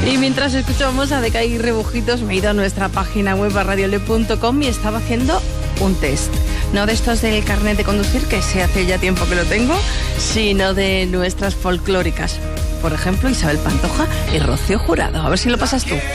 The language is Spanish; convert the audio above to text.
Y mientras escuchábamos a Decay y Rebujitos, me he ido a nuestra página web a radiole.com y estaba haciendo un test. No de estos del carnet de conducir, que se hace ya tiempo que lo tengo, sino de nuestras folclóricas. Por ejemplo, Isabel Pantoja y Rocío Jurado. A ver si lo pasas tú.